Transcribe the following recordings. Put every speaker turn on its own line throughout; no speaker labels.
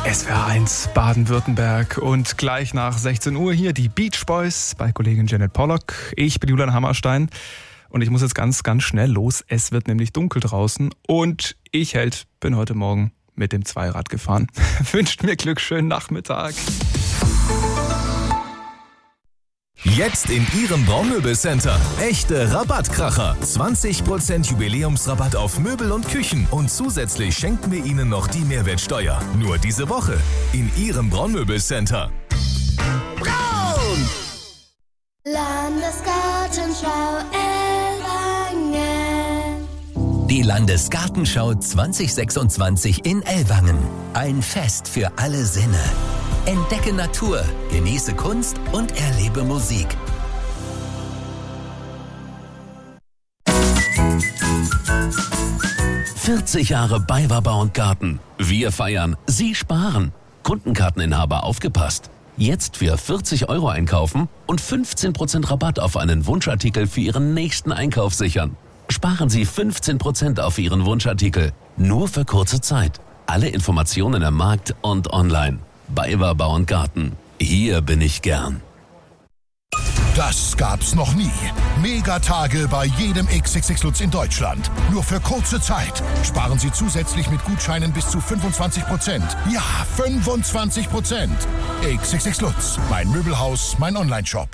SWR 1 Baden-Württemberg und gleich nach 16 Uhr hier die Beach Boys bei Kollegin Janet Pollock. Ich bin Julian Hammerstein und ich muss jetzt ganz schnell los. Es wird nämlich dunkel draußen und ich, Held, bin heute Morgen mit dem Zweirad gefahren. Wünscht mir Glück, schönen Nachmittag.
Jetzt in Ihrem Braumöbelcenter. Echte Rabattkracher. 20% Jubiläumsrabatt auf Möbel und Küchen. Und zusätzlich schenken wir Ihnen noch die Mehrwertsteuer. Nur diese Woche in Ihrem Braumöbelcenter. Braun!
Landesgartenschau Ellwangen.
Die Landesgartenschau 2026 in Ellwangen. Ein Fest für alle Sinne. Entdecke Natur, genieße Kunst und erlebe Musik. »40 Jahre BayWa Bau & Garten. Wir feiern, Sie sparen. Kundenkarteninhaber aufgepasst. Jetzt für 40 € einkaufen und 15% Rabatt auf einen Wunschartikel für Ihren nächsten Einkauf sichern. Sparen Sie 15% auf Ihren Wunschartikel. Nur für kurze Zeit. Alle Informationen im Markt und online. BayWa Bau & Garten. Hier bin ich gern.
Das gab's noch nie. Megatage bei jedem XXX Lutz in Deutschland. Nur für kurze Zeit. Sparen Sie zusätzlich mit Gutscheinen bis zu 25%. Ja, 25%. XXX Lutz. Mein Möbelhaus, mein Onlineshop.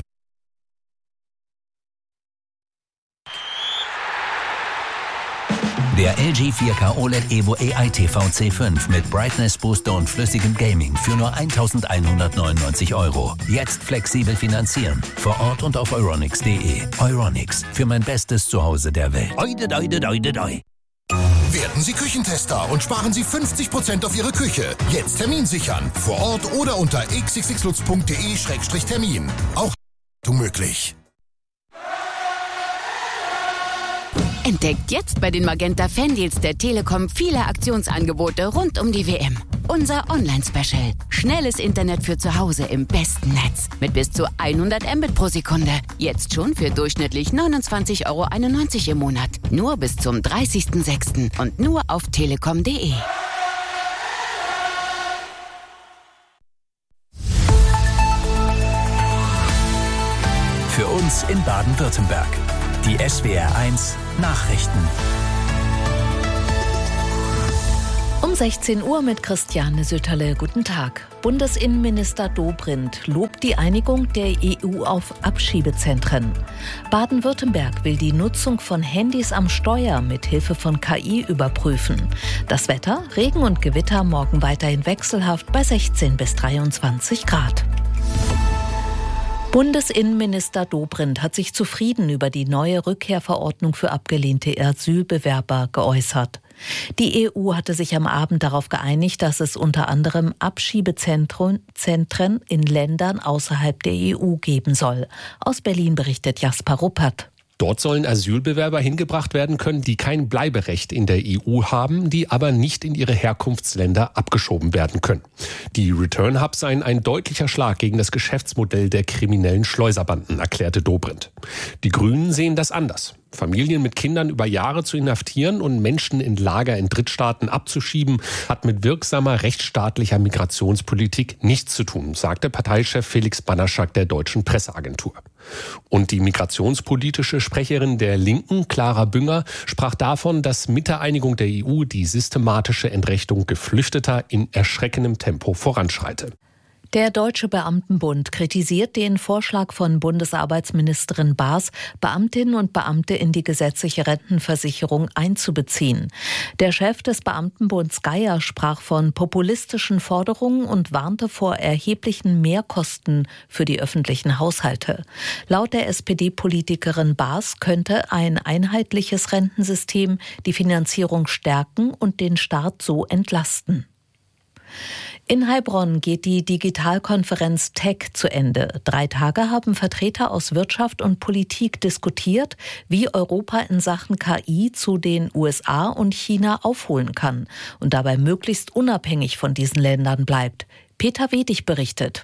Der LG 4K OLED Evo AI TV C5 mit Brightness Booster und flüssigem Gaming für nur 1.199 €. Jetzt flexibel finanzieren. Vor Ort und auf euronics.de. Euronics, für mein bestes Zuhause der Welt.
Werden Sie Küchentester und sparen Sie 50% auf Ihre Küche. Jetzt Termin sichern. Vor Ort oder unter xxxlutz.de/termin. Auch möglich.
Entdeckt jetzt bei den Magenta Fandeals der Telekom viele Aktionsangebote rund um die WM. Unser Online-Special. Schnelles Internet für zu Hause im besten Netz. Mit bis zu 100 Mbit pro Sekunde. Jetzt schon für durchschnittlich 29,91 € im Monat. Nur bis zum 30.06. und nur auf telekom.de.
Für uns in Baden-Württemberg. Die SWR 1 Nachrichten.
Um 16 Uhr mit Christiane Sütterle. Guten Tag. Bundesinnenminister Dobrindt lobt die Einigung der EU auf Abschiebezentren. Baden-Württemberg will die Nutzung von Handys am Steuer mit Hilfe von KI überprüfen. Das Wetter, Regen und Gewitter morgen weiterhin wechselhaft bei 16 bis 23 Grad. Bundesinnenminister Dobrindt hat sich zufrieden über die neue Rückkehrverordnung für abgelehnte Asylbewerber geäußert. Die EU hatte sich am Abend darauf geeinigt, dass es unter anderem Abschiebezentren in Ländern außerhalb der EU geben soll. Aus Berlin berichtet Jasper Ruppert.
Dort sollen Asylbewerber hingebracht werden können, die kein Bleiberecht in der EU haben, die aber nicht in ihre Herkunftsländer abgeschoben werden können. Die Return Hubs seien ein deutlicher Schlag gegen das Geschäftsmodell der kriminellen Schleuserbanden, erklärte Dobrindt. Die Grünen sehen das anders. Familien mit Kindern über Jahre zu inhaftieren und Menschen in Lager in Drittstaaten abzuschieben, hat mit wirksamer rechtsstaatlicher Migrationspolitik nichts zu tun, sagte Parteichef Felix Banaschak der Deutschen Presseagentur. Und die migrationspolitische Sprecherin der Linken, Clara Bünger, sprach davon, dass mit der Einigung der EU die systematische Entrechtung Geflüchteter in erschreckendem Tempo voranschreite.
Der Deutsche Beamtenbund kritisiert den Vorschlag von Bundesarbeitsministerin Baas, Beamtinnen und Beamte in die gesetzliche Rentenversicherung einzubeziehen. Der Chef des Beamtenbunds Geier sprach von populistischen Forderungen und warnte vor erheblichen Mehrkosten für die öffentlichen Haushalte. Laut der SPD-Politikerin Baas könnte ein einheitliches Rentensystem die Finanzierung stärken und den Staat so entlasten. In Heilbronn geht die Digitalkonferenz Tech zu Ende. 3 Tage haben Vertreter aus Wirtschaft und Politik diskutiert, wie Europa in Sachen KI zu den USA und China aufholen kann und dabei möglichst unabhängig von diesen Ländern bleibt. Peter Wedig berichtet.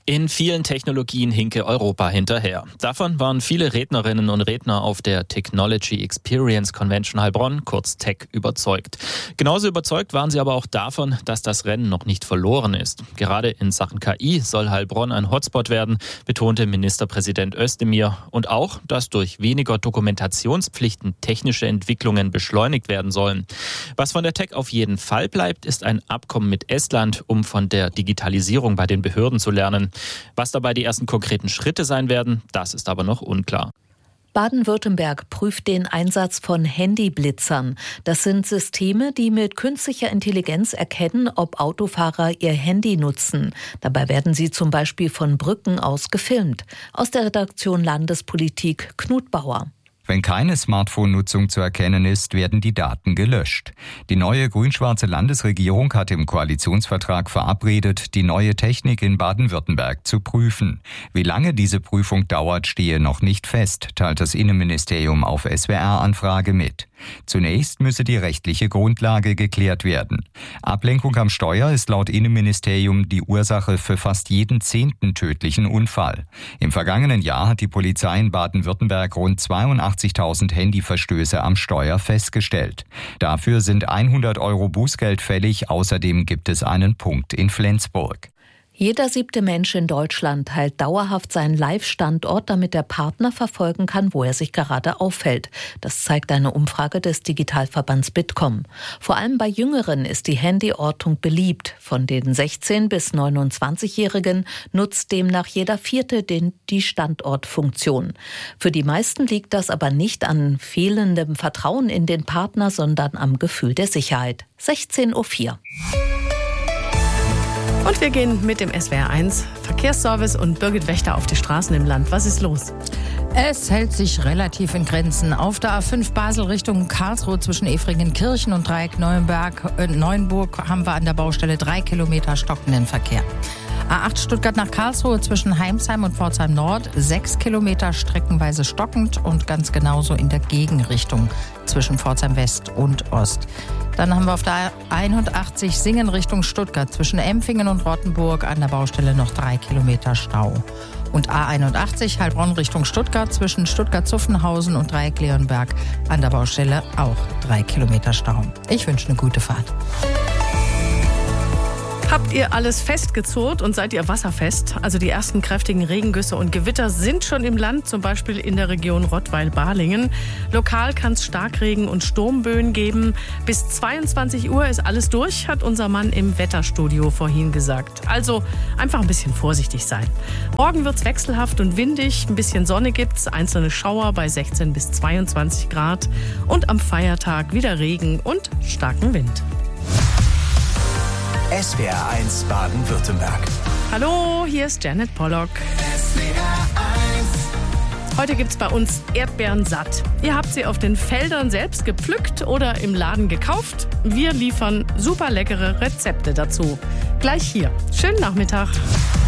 In vielen Technologien hinke Europa hinterher. Davon waren viele Rednerinnen und Redner auf der Technology Experience Convention Heilbronn, kurz TEC, überzeugt. Genauso überzeugt waren sie aber auch davon, dass das Rennen noch nicht verloren ist. Gerade in Sachen KI soll Heilbronn ein Hotspot werden, betonte Ministerpräsident Özdemir. Und auch, dass durch weniger Dokumentationspflichten technische Entwicklungen beschleunigt werden sollen. Was von der TEC auf jeden Fall bleibt, ist ein Abkommen mit Estland, um von der Digitalisierung bei den Behörden zu lernen. Was dabei die ersten konkreten Schritte sein werden, das ist aber noch unklar.
Baden-Württemberg prüft den Einsatz von Handyblitzern. Das sind Systeme, die mit künstlicher Intelligenz erkennen, ob Autofahrer ihr Handy nutzen. Dabei werden sie zum Beispiel von Brücken aus gefilmt. Aus der Redaktion Landespolitik Knut Bauer.
Wenn keine Smartphone-Nutzung zu erkennen ist, werden die Daten gelöscht. Die neue grün-schwarze Landesregierung hat im Koalitionsvertrag verabredet, die neue Technik in Baden-Württemberg zu prüfen. Wie lange diese Prüfung dauert, stehe noch nicht fest, teilt das Innenministerium auf SWR-Anfrage mit. Zunächst müsse die rechtliche Grundlage geklärt werden. Ablenkung am Steuer ist laut Innenministerium die Ursache für fast jeden 10. tödlichen Unfall. Im vergangenen Jahr hat die Polizei in Baden-Württemberg rund 82.000 Handyverstöße am Steuer festgestellt. Dafür sind 100 € Bußgeld fällig, außerdem gibt es einen Punkt in Flensburg.
Jeder 7. Mensch in Deutschland teilt dauerhaft seinen Live-Standort, damit der Partner verfolgen kann, wo er sich gerade aufhält. Das zeigt eine Umfrage des Digitalverbands Bitkom. Vor allem bei Jüngeren ist die Handyortung beliebt. Von den 16- bis 29-Jährigen nutzt demnach jeder 4. die Standortfunktion. Für die meisten liegt das aber nicht an fehlendem Vertrauen in den Partner, sondern am Gefühl der Sicherheit. 16:04 Uhr.
Und wir gehen mit dem SWR1 Verkehrsservice und Birgit Wächter auf die Straßen im Land. Was ist los?
Es hält sich relativ in Grenzen. Auf der A5 Basel Richtung Karlsruhe zwischen Efringenkirchen und Dreieck Neuenburg haben wir an der Baustelle 3 Kilometer stockenden Verkehr. A8 Stuttgart nach Karlsruhe zwischen Heimsheim und Pforzheim Nord 6 Kilometer streckenweise stockend und ganz genauso in der Gegenrichtung zwischen Pforzheim West und Ost. Dann haben wir auf der 81 Singen Richtung Stuttgart zwischen Empfingen und Rottenburg an der Baustelle noch 3 Kilometer Stau. Und A81 Heilbronn Richtung Stuttgart zwischen Stuttgart-Zuffenhausen und Dreieck Leonberg an der Baustelle auch 3 Kilometer Stau. Ich wünsche eine gute Fahrt.
Habt ihr alles festgezurrt und seid ihr wasserfest? Also die ersten kräftigen Regengüsse und Gewitter sind schon im Land, zum Beispiel in der Region Rottweil-Balingen. Lokal kann es Starkregen und Sturmböen geben. Bis 22 Uhr ist alles durch, hat unser Mann im Wetterstudio vorhin gesagt. Also einfach ein bisschen vorsichtig sein. Morgen wird es wechselhaft und windig, ein bisschen Sonne gibt's, einzelne Schauer bei 16 bis 22 Grad und am Feiertag wieder Regen und starken Wind.
SWR1 Baden-Württemberg.
Hallo, hier ist Janet Pollock. Heute gibt's bei uns Erdbeeren satt. Ihr habt sie auf den Feldern selbst gepflückt oder im Laden gekauft. Wir liefern super leckere Rezepte dazu. Gleich hier. Schönen Nachmittag.